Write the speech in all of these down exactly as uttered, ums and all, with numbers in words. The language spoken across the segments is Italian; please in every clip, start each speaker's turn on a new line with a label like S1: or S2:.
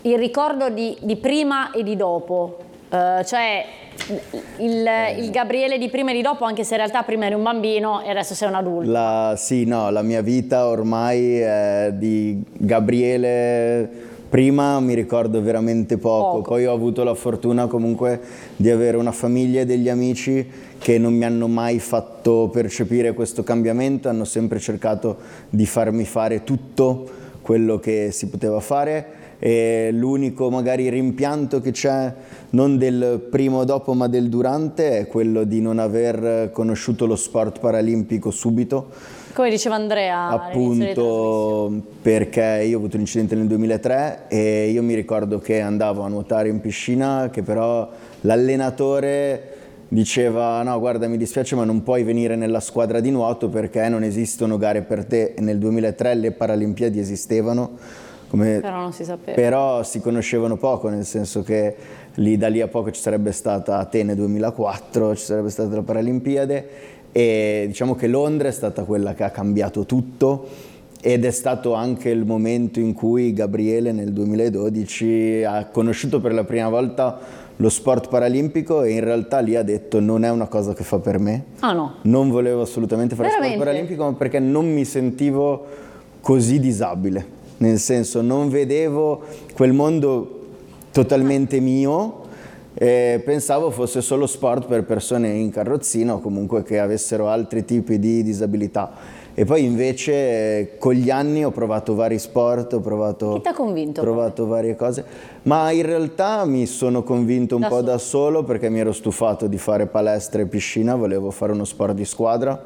S1: il ricordo di, di prima e di dopo, uh, cioè il, il Gabriele di prima e di dopo, anche se in realtà prima eri un bambino e adesso sei un adulto.
S2: La, sì, no, la mia vita ormai è di Gabriele. Prima mi ricordo veramente poco. poco, poi ho avuto la fortuna comunque di avere una famiglia e degli amici che non mi hanno mai fatto percepire questo cambiamento, hanno sempre cercato di farmi fare tutto quello che si poteva fare, e l'unico magari rimpianto che c'è, non del prima o dopo ma del durante, è quello di non aver conosciuto lo sport paralimpico subito.
S1: Come diceva Andrea,
S2: appunto perché io ho avuto un incidente nel duemilatré e io mi ricordo che andavo a nuotare in piscina, che però l'allenatore diceva no guarda mi dispiace ma non puoi venire nella squadra di nuoto perché non esistono gare per te, e nel duemilatré le Paralimpiadi esistevano, come,
S1: però non si sapeva,
S2: però si conoscevano poco, nel senso che lì da lì a poco ci sarebbe stata Atene duemilaquattro, ci sarebbe stata la Paralimpiade, e diciamo che Londra è stata quella che ha cambiato tutto, ed è stato anche il momento in cui Gabriele nel duemiladodici ha conosciuto per la prima volta lo sport paralimpico, e in realtà lì ha detto non è una cosa che fa per me.
S1: Ah no?
S2: Non volevo assolutamente fare
S1: Veramente?
S2: sport paralimpico, ma perché non mi sentivo così disabile, nel senso non vedevo quel mondo totalmente mio. E pensavo fosse solo sport per persone in carrozzina o comunque che avessero altri tipi di disabilità, e poi invece con gli anni ho provato vari sport, ho provato,
S1: Chi ti ha convinto?
S2: provato varie cose, ma in realtà mi sono convinto un
S1: da
S2: po'
S1: solo.
S2: da solo, perché mi ero stufato di fare palestra e piscina, volevo fare uno sport di squadra,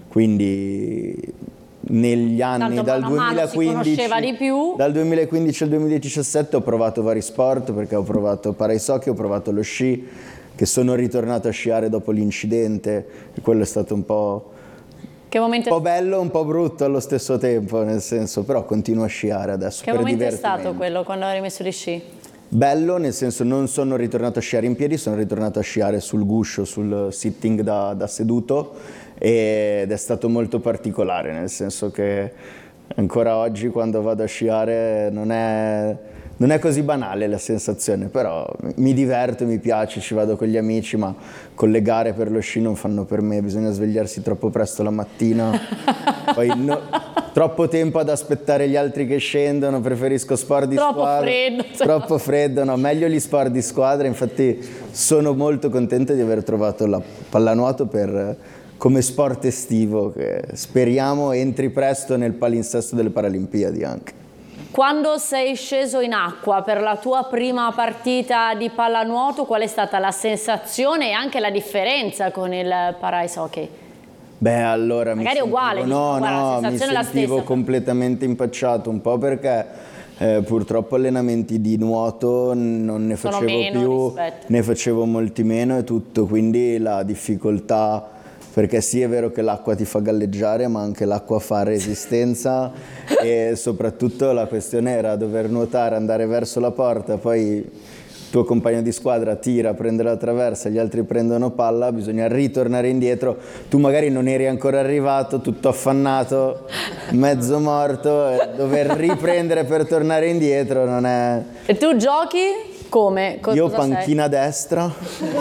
S2: quindi negli anni
S1: Tanto
S2: dal
S1: mano a mano si
S2: duemilaquindici,
S1: conosceva di più.
S2: dal duemilaquindici al duemiladiciassette ho provato vari sport, perché ho provato paraisocchi, ho provato lo sci, che sono ritornato a sciare dopo l'incidente, e quello è stato un po',
S1: che momento
S2: un po' bello, un po' brutto allo stesso tempo, nel senso, però continuo a sciare adesso.
S1: Che
S2: per
S1: momento è
S2: divertimento.
S1: stato quello quando hai rimesso gli sci?
S2: Bello, nel senso non sono ritornato a sciare in piedi, sono ritornato a sciare sul guscio, sul sitting da, da seduto, ed è stato molto particolare, nel senso che ancora oggi quando vado a sciare non è, non è così banale la sensazione, però mi diverto, mi piace, ci vado con gli amici, ma con le gare per lo sci non fanno per me, bisogna svegliarsi troppo presto la mattina, poi no, troppo tempo ad aspettare gli altri che scendono, preferisco sport di
S1: Troppo
S2: squadra.
S1: freddo.
S2: Troppo freddo, no, meglio gli sport di squadra, infatti sono molto contento di aver trovato la pallanuoto per, come sport estivo, che speriamo entri presto nel palinsesto delle Paralimpiadi anche.
S1: Quando sei sceso in acqua per la tua prima partita di pallanuoto, qual è stata la sensazione e anche la differenza con il para-ice hockey?
S2: Beh, allora
S1: magari è
S2: mi
S1: uguale,
S2: sentivo,
S1: diciamo,
S2: no,
S1: guarda, la
S2: no,
S1: sensazione
S2: mi
S1: è la
S2: sentivo
S1: stessa.
S2: completamente impacciato, un po' perché eh, purtroppo allenamenti di nuoto non ne
S1: Sono
S2: facevo
S1: meno
S2: più,
S1: rispetto.
S2: ne facevo molti meno e tutto, quindi la difficoltà, perché sì è vero che l'acqua ti fa galleggiare, ma anche l'acqua fa resistenza e soprattutto la questione era dover nuotare, andare verso la porta, poi il tuo compagno di squadra tira, prende la traversa, gli altri prendono palla, bisogna ritornare indietro, tu magari non eri ancora arrivato, tutto affannato, mezzo morto, e dover riprendere per tornare indietro non è...
S1: E tu giochi come? Co-
S2: Io
S1: cosa
S2: panchina destra.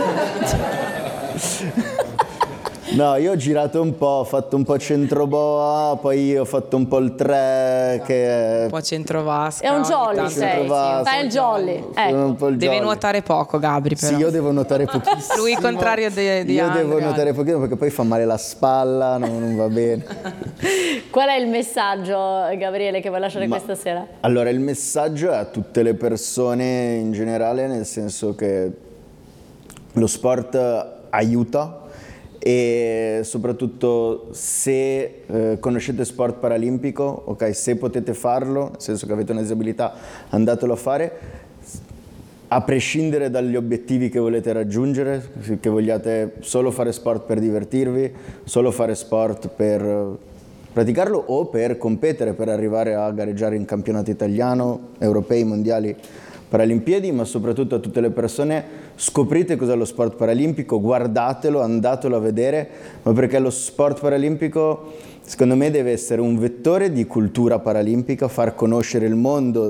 S2: No, io ho girato un po', ho fatto un po' centroboa, poi ho fatto un po' il tre, che
S3: Un po' centrovasca.
S1: È un
S3: ogni
S1: jolly,
S3: tanto.
S1: sei, sì,
S2: Centrovasca.
S1: fai il jolly.
S2: sono
S1: Ecco.
S2: un po' il
S3: Deve
S2: jolly.
S3: nuotare poco, Gabri, però.
S2: Sì, io devo nuotare pochissimo.
S3: Lui il contrario de- di
S2: Io
S3: Andrea.
S2: devo nuotare pochissimo perché poi fa male la spalla, no, non va bene.
S1: Qual è il messaggio, Gabriele, che vuoi lasciare
S2: Ma-
S1: questa sera?
S2: Allora, il messaggio è a tutte le persone in generale, nel senso che lo sport aiuta, e soprattutto se eh, conoscete sport paralimpico, ok, se potete farlo, nel senso che avete una disabilità, andatelo a fare, a prescindere dagli obiettivi che volete raggiungere, che vogliate solo fare sport per divertirvi, solo fare sport per praticarlo o per competere, per arrivare a gareggiare in campionato italiano, europei, mondiali, Paralimpiadi, ma soprattutto a tutte le persone, scoprite cos'è lo sport paralimpico, guardatelo, andatelo a vedere, ma perché lo sport paralimpico secondo me deve essere un vettore di cultura paralimpica, far conoscere il mondo